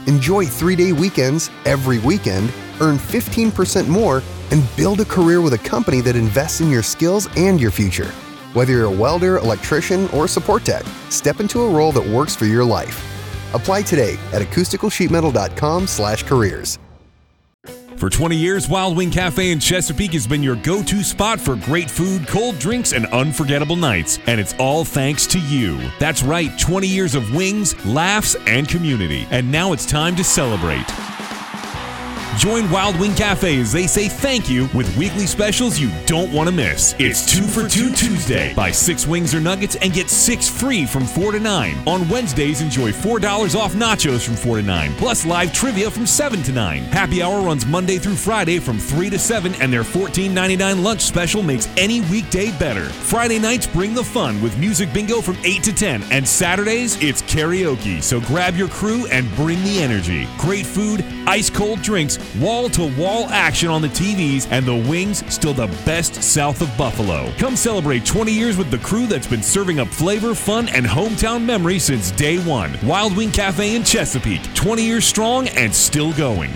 Enjoy 3-day weekends every weekend, earn 15% more, and build a career with a company that invests in your skills and your future. Whether you're a welder, electrician, or support tech, step into a role that works for your life. Apply today at acousticalsheetmetal.com/careers. For 20 years, Wild Wing Cafe in Chesapeake has been your go-to spot for great food, cold drinks, and unforgettable nights. And it's all thanks to you. That's right, 20 years of wings, laughs, and community. And now it's time to celebrate. Join Wild Wing Cafe as they say thank you with weekly specials you don't want to miss. It's 2 for $2 Tuesday. Buy 6 wings or nuggets and get 6 free from 4 to 9. On Wednesdays, enjoy $4 off nachos from 4 to 9, plus live trivia from 7 to 9. Happy hour runs Monday through Friday from 3 to 7, and their $14.99 lunch special makes any weekday better. Friday nights bring the fun with music bingo from 8 to 10, and Saturdays, it's karaoke. So grab your crew and bring the energy. Great food, ice-cold drinks, wall-to-wall action on the TVs, and the wings still the best south of Buffalo. Come celebrate 20 years with the crew that's been serving up flavor, fun, and hometown memories since day one. Wild Wing Cafe in Chesapeake, 20 years strong and still going.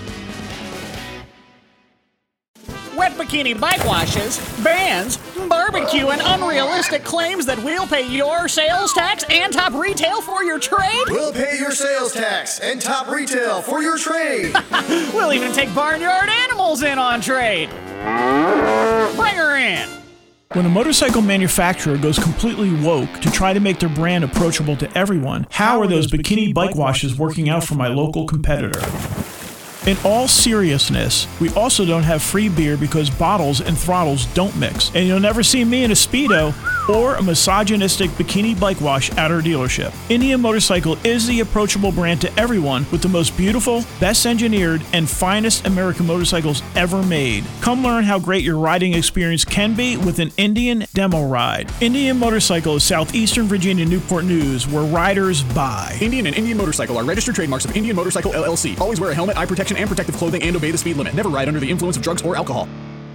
Wet bikini bike washes, bans, barbecue, and unrealistic claims that we'll pay your sales tax and top retail for your trade? We'll pay your sales tax and top retail for your trade. We'll even take barnyard animals in on trade. Bring her in. When a motorcycle manufacturer goes completely woke to try to make their brand approachable to everyone, how are those bikini bike washes working out for my local competitor? In all seriousness, we also don't have free beer because bottles and throttles don't mix. And you'll never see me in a Speedo or a misogynistic bikini bike wash at our dealership. Indian Motorcycle is the approachable brand to everyone with the most beautiful, best engineered, and finest American motorcycles ever made. Come learn how great your riding experience can be with an Indian demo ride. Indian Motorcycle is Southeastern Virginia Newport News, where riders buy. Indian and Indian Motorcycle are registered trademarks of Indian Motorcycle LLC. Always wear a helmet, eye protection, and protective clothing, and obey the speed limit. Never ride under the influence of drugs or alcohol.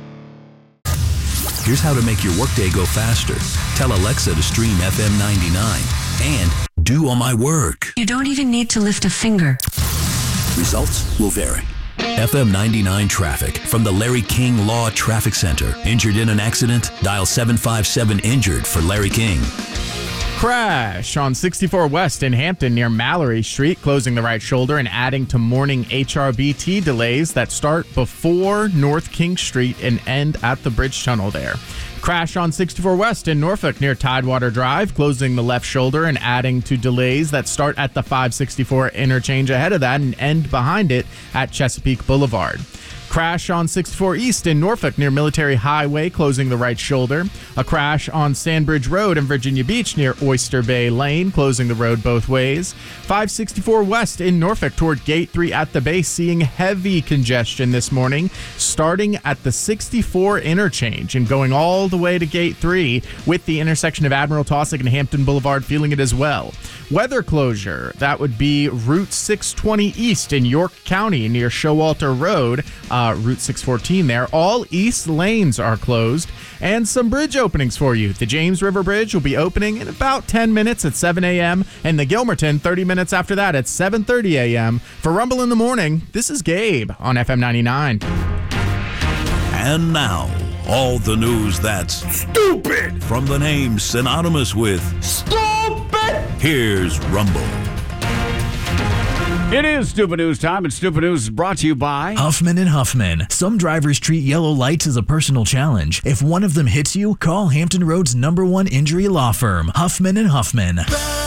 Here's how to make your workday go faster. Tell Alexa to stream FM 99 and do all my work. You don't even need to lift a finger. Results will vary. FM 99 traffic from the Larry King Law Traffic Center. Injured in an accident? Dial 757-INJURED for Larry King. Crash on 64 West in Hampton near Mallory Street, closing the right shoulder and adding to morning HRBT delays that start before North King Street and end at the bridge tunnel there. Crash on 64 West in Norfolk near Tidewater Drive, closing the left shoulder and adding to delays that start at the 564 interchange ahead of that and end behind it at Chesapeake Boulevard. Crash on 64 East in Norfolk near Military Highway, closing the right shoulder. A crash on Sandbridge Road in Virginia Beach near Oyster Bay Lane, closing the road both ways. 564 West in Norfolk toward Gate 3 at the base, seeing heavy congestion this morning, starting at the 64 interchange and going all the way to Gate 3 with the intersection of Admiral Taussig and Hampton Boulevard feeling it as well. Weather closure, that would be Route 620 East in York County near Showalter Road, Route 614 there. All east lanes are closed, and some bridge openings for you. The James River Bridge will be opening in about 10 minutes at 7 a.m., and the Gilmerton 30 minutes after that at 7:30 a.m. For Rumble in the Morning, this is Gabe on FM 99. And now, all the news that's stupid from the names synonymous with stupid. Here's Rumble. It is Stupid News time, and Stupid News is brought to you by Huffman & Huffman. Some drivers treat yellow lights as a personal challenge. If one of them hits you, call Hampton Road's #1 injury law firm, Huffman & Huffman.